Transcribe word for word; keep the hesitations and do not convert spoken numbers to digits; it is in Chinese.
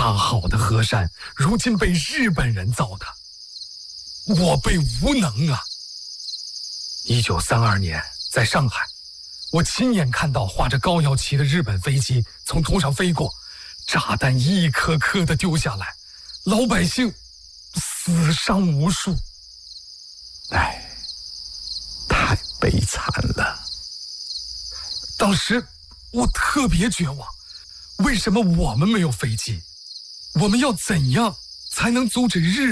大好的河山，如今被日本人造的，我辈无能啊！一九三二年，在上海，我亲眼看到画着高摇旗的日本飞机从头上飞过，炸弹一颗颗地丢下来，老百姓死伤无数。 哎，太悲惨了。 当时我特别绝望，为什么我们没有飞机？我们要怎样才能阻止日